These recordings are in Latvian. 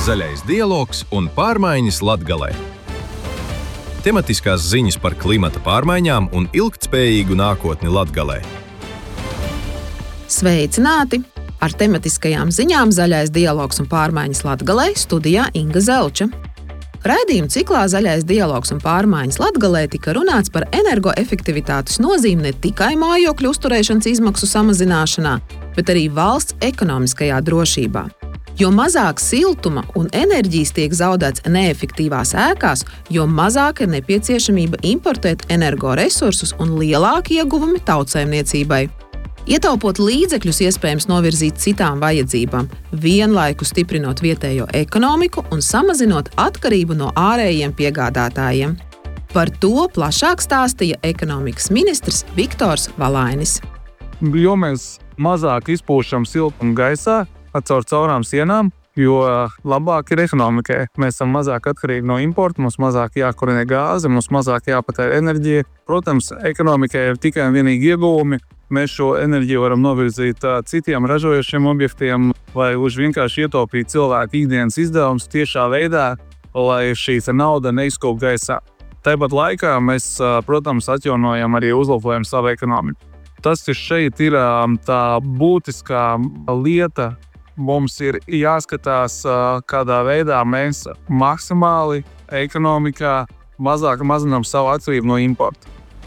Zaļais dialogs un pārmaiņas Latgalē. Tematiskās ziņas par klimata pārmaiņām un ilgtspējīgu nākotni Latgalē. Sveicināti! Ar tematiskajām ziņām Zaļais dialogs un pārmaiņas Latgalē studijā Inga Zelča. Raidījuma ciklā Zaļais dialogs un pārmaiņas Latgalē tika runāts par energoefektivitātes nozīmi ne tikai mājokļu uzturēšanas izmaksu samazināšanā, bet arī valsts ekonomiskajā drošībā. Jo mazāk siltuma un enerģijas tiek zaudēts neefektīvās ēkās, jo mazāk ir nepieciešamība importēt energoresursus un lielāki ieguvumi tautsaimniecībai. Ietaupot līdzekļus iespējams novirzīt citām vajadzībām, vienlaikus stiprinot vietējo ekonomiku un samazinot atkarību no ārējiem piegādātājiem. Par to plašāk stāstīja ekonomikas ministrs Viktors Valainis. Jo mēs mazāk izpūšam siltumu gaisā, caur caurām sienām, jo labāk ir ekonomikai. Mēs esam mazāk atkarīgi no importa, mums mazāk jākurinē gāze, mums mazāk jāpatēr enerģija. Protams, ekonomikai ir tikai un vienīgi ieguvumi. Mēs šo enerģiju varam novirzīt citiem ražojošiem objektiem, vai vienkārši ietaupīt cilvēku ikdienas izdevumus tiešā veidā, lai šī nauda neizkūp gaisā. Tāpat laikā mēs, protams, atjaunojam arī uzlabojam savu ekonomiku. Tas šeit ir tā būtiskā lieta. Mums ir jāskatās, kādā veidā mēs maksimāli ekonomikā mazinām savu atkarību no importa.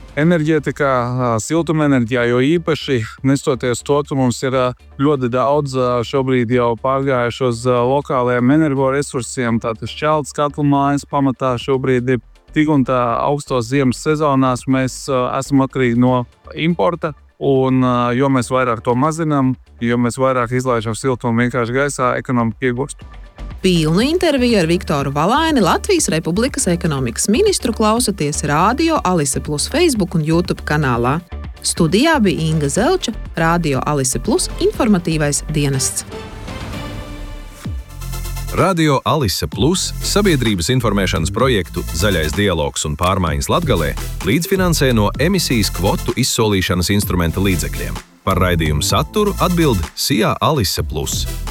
Enerģētikā, siltumenerģijā jo īpaši, nestoties to, ka mums ir ļoti daudz šobrīd jau pārgājuši uz lokālajiem energoresursiem, tātad šķeltas katlamājas pamatā šobrīd ir tik un tā augstos ziemas sezonās mēs esam atkarīgi no importa. Un jo mēs vairāk to mazinām, jo mēs vairāk izlaižam siltumu vienkārši gaisā, ekonomika iegūst. Pilnu interviju ar Viktoru Valaini Latvijas Republikas ekonomikas ministru klausaties Radio Alise Plus Facebook un YouTube kanālā. Studijā bija Inga Zelča, Radio Alise Plus informatīvais dienests. Radio Alise Plus sabiedrības informēšanas projektu Zaļais dialogs un pārmaiņas Latgalē līdzfinansē no emisijas kvotu izsolīšanas instrumenta līdzekļiem. Par raidījumu saturu atbild SIA Alise Plus.